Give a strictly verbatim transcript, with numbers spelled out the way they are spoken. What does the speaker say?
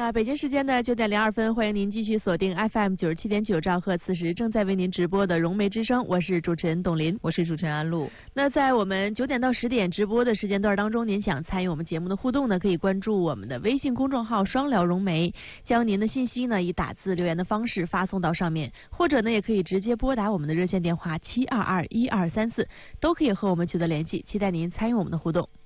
了北京时间的九点零二分，欢迎您继续锁定 F M 九十七点九兆赫，此时正在为您直播的融媒之声，我是主持人董琳， 我是主持人安露。 那在我们九点到十点直播的时间段当中，您想参与我们节目的互动呢，可以关注我们的微信公众号双聊融媒，将您的信息呢以打字留言的方式发送到上面，或者呢也可以直接拨打我们的热线电话七二二一二三四，都可以和我们取得联系，期待您参与我们的互动。